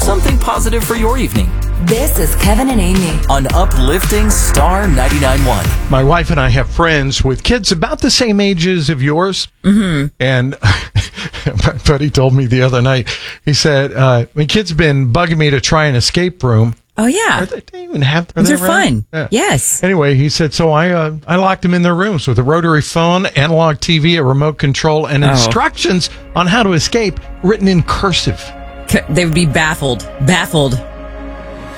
something positive for your evening. This is Kevin and Amy on Uplifting Star 99.1. My wife and I have friends with kids about the same ages of yours. Mm-hmm. And my buddy told me the other night, he said, my kid's been bugging me to try an escape room. Oh, yeah. They even have. They're fun. Yeah. Yes. Anyway, he said, so I locked them in their rooms with a rotary phone, analog TV, a remote control, and instructions on how to escape written in cursive. They would be baffled.